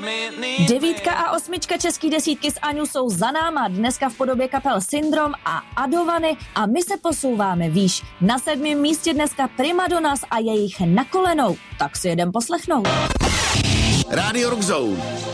9 a 8 český desítky s Aňou jsou za náma, dneska v podobě kapel Syndrom a Adovany a my se posouváme výš. Na 7. místě dneska Primadonnas a jejich Na kolenou. Tak si jedem poslechnout. Radio Rock Zone.